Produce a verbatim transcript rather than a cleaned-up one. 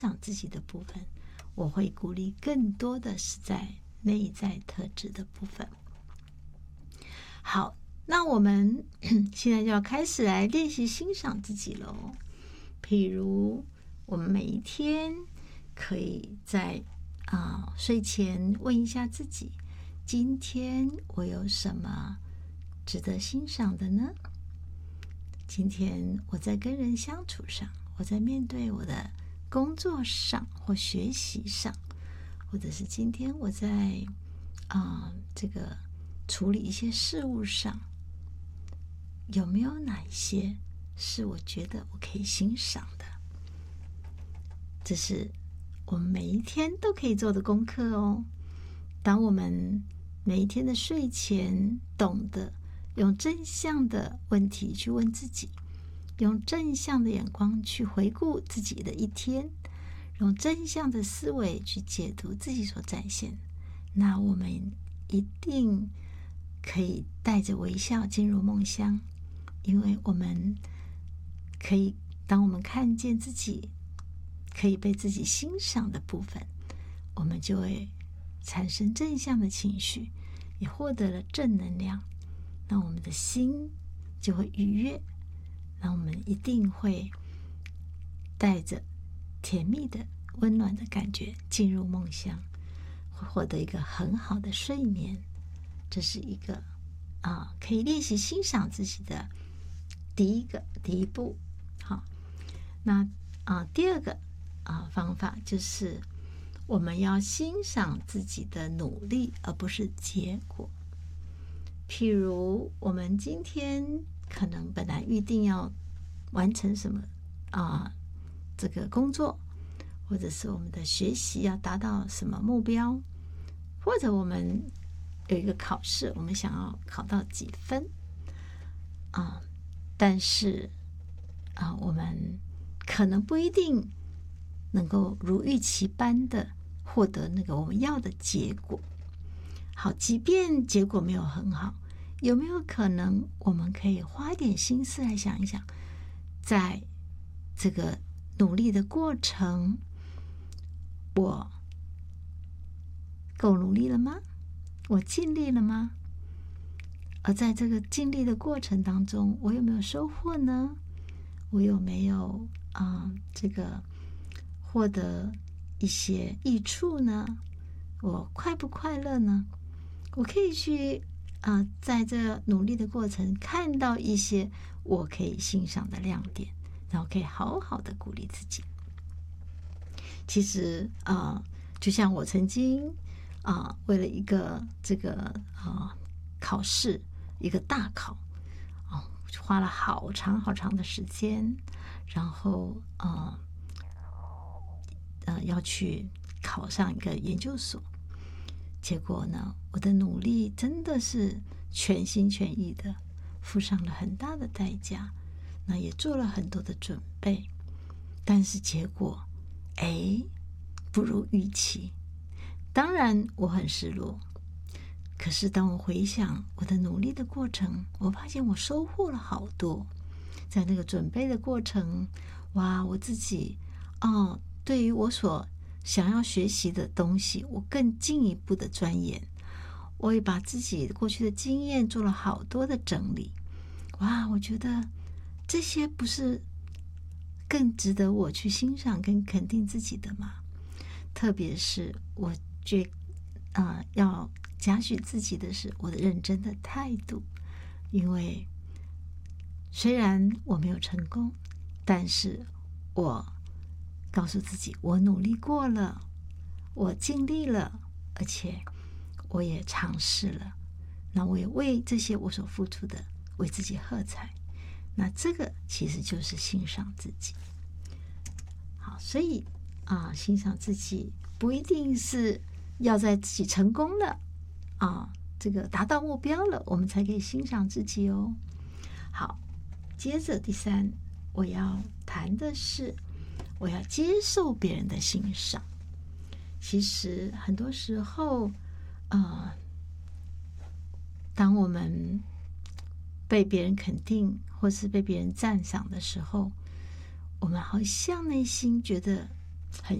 赏自己的部分，我会鼓励更多的是在内在特质的部分。好，那我们现在就要开始来练习欣赏自己喽。譬如我们每一天可以在啊、呃、睡前问一下自己，今天我有什么值得欣赏的呢？今天我在跟人相处上，我在面对我的工作上或学习上，或者是今天我在啊、呃、这个处理一些事物上，有没有哪一些是我觉得我可以欣赏的？这是我们每一天都可以做的功课哦。当我们每一天的睡前懂得用正向的问题去问自己，用正向的眼光去回顾自己的一天，用正向的思维去解读自己所展现，那我们一定可以带着微笑进入梦乡。因为我们可以，当我们看见自己可以被自己欣赏的部分，我们就会产生正向的情绪，也获得了正能量，那我们的心就会愉悦，那我们一定会带着甜蜜的温暖的感觉进入梦乡，会获得一个很好的睡眠。这是一个啊，可以练习欣赏自己的第一个第一步。好，那啊第二个啊方法就是我们要欣赏自己的努力，而不是结果。譬如我们今天可能本来预定要完成什么啊这个工作，或者是我们的学习要达到什么目标，或者我们有一个考试，我们想要考到几分啊，但是啊，我们可能不一定能够如预期般的获得那个我们要的结果。好，即便结果没有很好，有没有可能我们可以花一点心思来想一想，在这个努力的过程，我够努力了吗？我尽力了吗？而在这个尽力的过程当中，我有没有收获呢？我有没有啊、呃、这个获得一些益处呢？我快不快乐呢？我可以去啊、呃，在这努力的过程看到一些我可以欣赏的亮点，然后可以好好的鼓励自己。其实啊、呃，就像我曾经啊、呃，为了一个这个啊、呃、考试，一个大考啊、呃，花了好长好长的时间，然后啊呃，呃要去考上一个研究所。结果呢，我的努力真的是全心全意的，付上了很大的代价，那也做了很多的准备，但是结果，哎，不如预期。当然我很失落，可是当我回想我的努力的过程，我发现我收获了好多。在那个准备的过程，哇，我自己哦，对于我所想要学习的东西，我更进一步的钻研，我也把自己过去的经验做了好多的整理。哇，我觉得这些不是更值得我去欣赏跟肯定自己的吗？特别是我觉啊、呃，要嘉许自己的是我的认真的态度，因为虽然我没有成功，但是我告诉自己，我努力过了，我尽力了，而且我也尝试了，那我也为这些我所付出的为自己喝彩。那这个其实就是欣赏自己。好，所以啊，欣赏自己不一定是要在自己成功了啊，这个达到目标了，我们才可以欣赏自己哦。好，接着第三，我要谈的是我要接受别人的欣赏。其实很多时候呃，当我们被别人肯定或是被别人赞赏的时候，我们好像内心觉得很